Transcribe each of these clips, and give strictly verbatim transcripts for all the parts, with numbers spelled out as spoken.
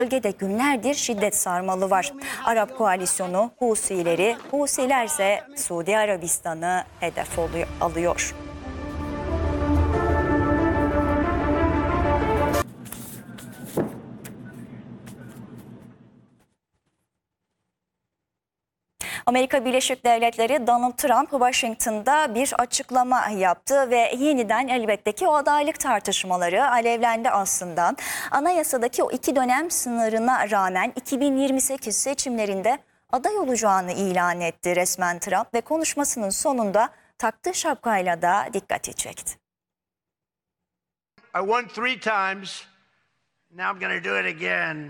Bölgede günlerdir şiddet sarmalı var. Arap koalisyonu Husileri, Husiler ise Suudi Arabistan'ı hedef oluyor, alıyor. Amerika Birleşik Devletleri Donald Trump Washington'da bir açıklama yaptı ve yeniden elbette ki o adaylık tartışmaları alevlendi aslında. Anayasadaki o iki dönem sınırına rağmen iki bin yirmi sekiz seçimlerinde aday olacağını ilan etti resmen Trump ve konuşmasının sonunda taktığı şapkayla da dikkati çekti. I won three times. Now I'm going to do it again.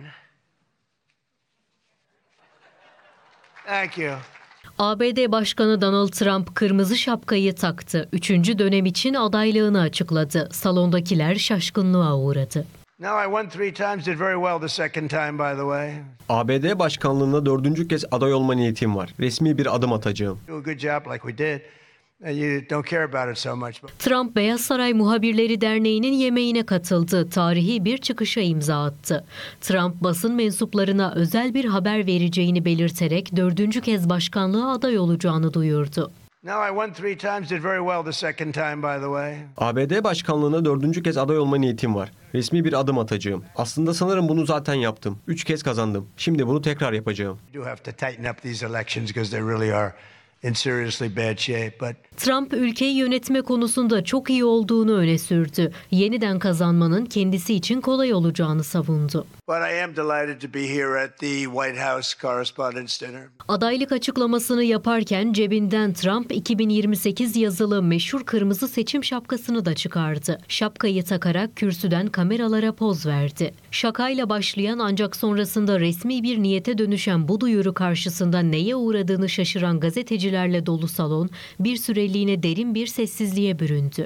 Thank you. A B D Başkanı Donald Trump kırmızı şapkayı taktı. Üçüncü dönem için adaylığını açıkladı. Salondakiler şaşkınlığa uğradı. Now I won three times, did very well the second time by the way. A B D başkanlığına dördüncü kez aday olma niyetim var. Resmi bir adım atacağım. Do a good job like we did. And you don't care about it so much. Trump, Beyaz Saray Muhabirleri Derneği'nin yemeğine katıldı. Tarihi bir çıkışa imza attı. Trump, basın mensuplarına özel bir haber vereceğini belirterek dördüncü kez başkanlığa aday olacağını duyurdu. Now I won three times, did very well the second time by the way. A B D başkanlığına dördüncü kez aday olma niyetim var. Resmi bir adım atacağım. Aslında sanırım bunu zaten yaptım. Üç kez kazandım. Şimdi bunu tekrar yapacağım. You do have to tighten up these elections because they really are in seriously bad shape, but Trump, ülkeyi yönetme konusunda çok iyi olduğunu öne sürdü. Yeniden kazanmanın kendisi için kolay olacağını savundu. but I am delighted to be here at the White House Correspondents' Dinner. Adaylık açıklamasını yaparken cebinden Trump iki bin yirmi sekiz yazılı meşhur kırmızı seçim şapkasını da çıkardı. Şapkayı takarak kürsüden kameralara poz verdi. Şakayla başlayan ancak sonrasında resmi bir niyete dönüşen bu duyuru karşısında neye uğradığını şaşıran gazetecilerle dolu salon bir süreliğine derin bir sessizliğe büründü.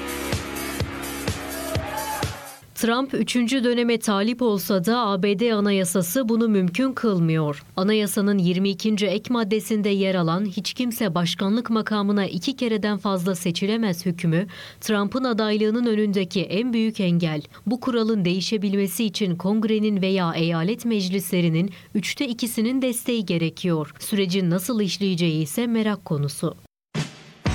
Trump üçüncü döneme talip olsa da A B D Anayasası bunu mümkün kılmıyor. Anayasanın yirmi ikinci ek maddesinde yer alan hiç kimse başkanlık makamına iki kereden fazla seçilemez hükmü, Trump'ın adaylığının önündeki en büyük engel. Bu kuralın değişebilmesi için Kongre'nin veya eyalet meclislerinin üçte ikisinin desteği gerekiyor. Sürecin nasıl işleyeceği ise merak konusu.